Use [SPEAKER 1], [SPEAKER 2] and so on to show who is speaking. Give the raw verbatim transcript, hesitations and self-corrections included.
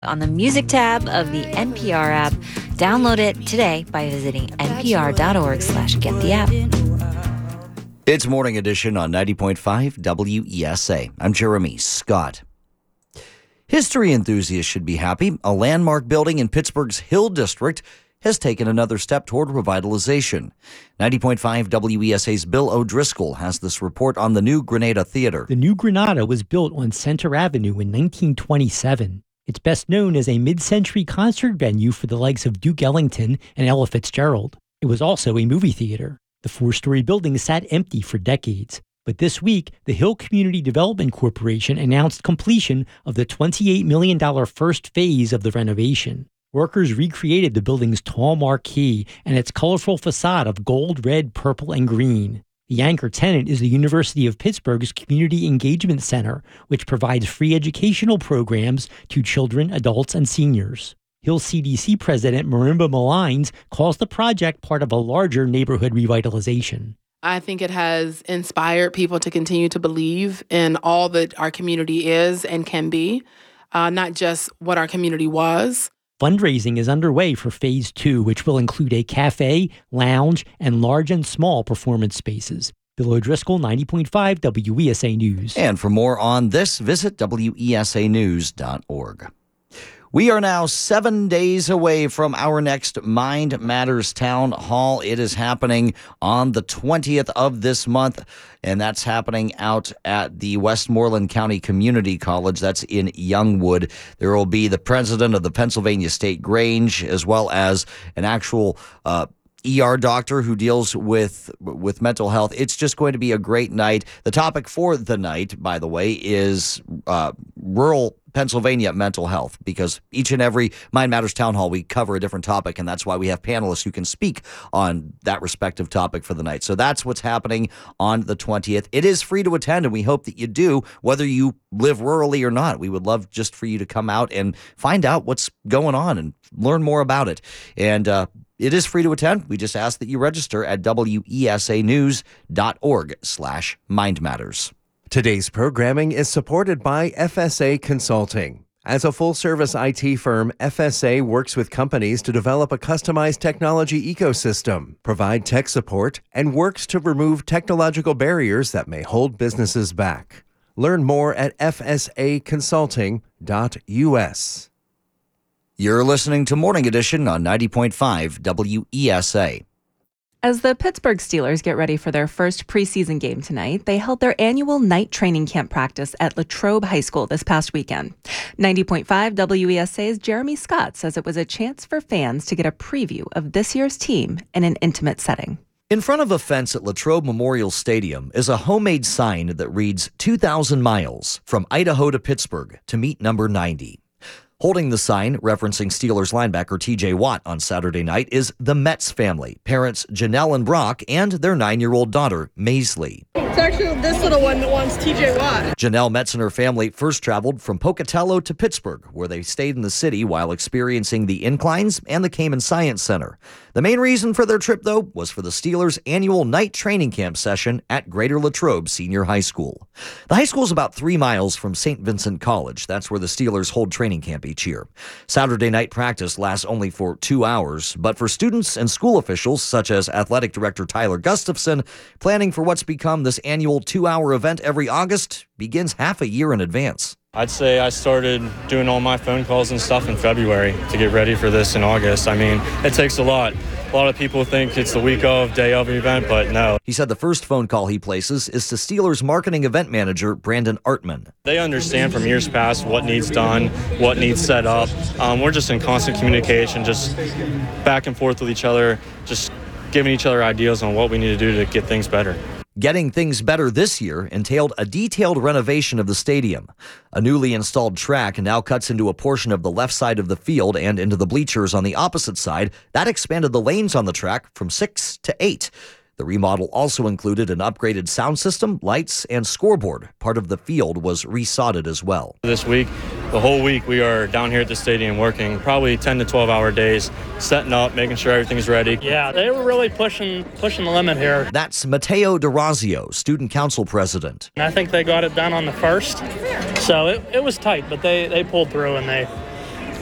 [SPEAKER 1] on the music tab of the N P R app. Download it today by visiting npr.org slash get the app.
[SPEAKER 2] It's Morning Edition on ninety point five W E S A. I'm Jeremy Scott. History enthusiasts should be happy. A landmark building in Pittsburgh's Hill District has taken another step toward revitalization. ninety point five W E S A's Bill O'Driscoll has this report on the new Granada Theater.
[SPEAKER 3] The new Granada was built on Center Avenue in nineteen twenty-seven. It's best known as a mid-century concert venue for the likes of Duke Ellington and Ella Fitzgerald. It was also a movie theater. The four-story building sat empty for decades. But this week, the Hill Community Development Corporation announced completion of the twenty-eight million dollars first phase of the renovation. Workers recreated the building's tall marquee and its colorful facade of gold, red, purple, and green. The anchor tenant is the University of Pittsburgh's Community Engagement Center, which provides free educational programs to children, adults, and seniors. Hill C D C President Marimba Malines calls the project part of a larger neighborhood revitalization.
[SPEAKER 4] I think it has inspired people to continue to believe in all that our community is and can be, uh, not just what our community was.
[SPEAKER 3] Fundraising is underway for Phase two, which will include a cafe, lounge, and large and small performance spaces. Bill O'Driscoll, ninety point five W E S A News.
[SPEAKER 2] And for more on this, visit W E S A news dot org. We are now seven days away from our next Mind Matters Town Hall. It is happening on the twentieth of this month, and that's happening out at the Westmoreland County Community College. That's in Youngwood. There will be the president of the Pennsylvania State Grange, as well as an actual uh E R doctor who deals with with mental health. It's just going to be a great night. The topic for the night, by the way, is uh, rural Pennsylvania mental health, because each and every Mind Matters Town Hall, we cover a different topic, and that's why we have panelists who can speak on that respective topic for the night. So that's what's happening on the twentieth. It is free to attend, and we hope that you do, whether you live rurally or not. We would love just for you to come out and find out what's going on and learn more about it. And uh, it is free to attend. We just ask that you register at W E S A news dot org slash Mind Matters.
[SPEAKER 5] Today's programming is supported by F S A Consulting. As a full-service I T firm, F S A works with companies to develop a customized technology ecosystem, provide tech support, and works to remove technological barriers that may hold businesses back. Learn more at f s a consulting dot u s.
[SPEAKER 2] You're listening to Morning Edition on ninety point five W E S A.
[SPEAKER 6] As the Pittsburgh Steelers get ready for their first preseason game tonight, they held their annual night training camp practice at Latrobe High School this past weekend. ninety point five W E S A's Jeremy Scott says it was a chance for fans to get a preview of this year's team in an intimate setting.
[SPEAKER 2] In front of a fence at Latrobe Memorial Stadium is a homemade sign that reads two thousand miles from Idaho to Pittsburgh to meet number ninety. Holding the sign, referencing Steelers linebacker T J Watt on Saturday night, is the Metz family, parents Janelle and Brock, and their nine-year-old daughter, Maisley.
[SPEAKER 7] It's actually this little one that wants T J Watt.
[SPEAKER 2] Janelle Metz and her family first traveled from Pocatello to Pittsburgh, where they stayed in the city while experiencing the Inclines and the Kamen Science Center. The main reason for their trip, though, was for the Steelers' annual night training camp session at Greater Latrobe Senior High School. The high school is about three miles from Saint Vincent College. That's where the Steelers hold training camp each year. Saturday night practice lasts only for two hours, but for students and school officials, such as Athletic Director Tyler Gustafson, planning for what's become this annual two-hour event every August begins half a year in advance.
[SPEAKER 8] I'd say I started doing all my phone calls and stuff in February to get ready for this in August. I mean, it takes a lot. A lot of people think it's the week of, day of event, but no.
[SPEAKER 2] He said the first phone call he places is to Steelers marketing event manager Brandon Artman.
[SPEAKER 8] They understand from years past what needs done, what needs set up. Um, we're just in constant communication, just back and forth with each other, just giving each other ideas on what we need to do to get things better.
[SPEAKER 2] Getting things better this year entailed a detailed renovation of the stadium. A newly installed track now cuts into a portion of the left side of the field and into the bleachers on the opposite side. That expanded the lanes on the track from six to eight. The remodel also included an upgraded sound system, lights, and scoreboard. Part of the field was resodded as well.
[SPEAKER 8] This week, the whole week, we are down here at the stadium working probably ten to twelve hour days, setting up, making sure everything's ready.
[SPEAKER 9] Yeah, they were really pushing pushing the limit here.
[SPEAKER 2] That's Mateo DeRazio, student council president.
[SPEAKER 9] And I think they got it done on the first, so it, it was tight, but they, they pulled through and they